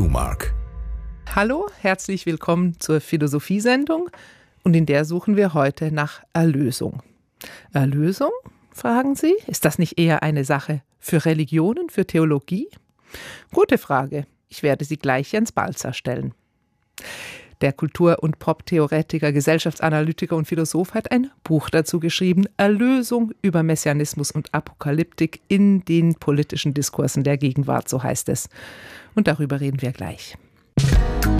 Newmark. Hallo, herzlich willkommen zur Philosophiesendung und in der suchen wir heute nach Erlösung. Erlösung, fragen Sie? Ist das nicht eher eine Sache für Religionen, für Theologie? Gute Frage. Ich werde sie gleich Jens Balzer stellen. Der Kultur- und Pop-Theoretiker, Gesellschaftsanalytiker und Philosoph hat ein Buch dazu geschrieben, Erlösung über Messianismus und Apokalyptik in den politischen Diskursen der Gegenwart, so heißt es. Und darüber reden wir gleich.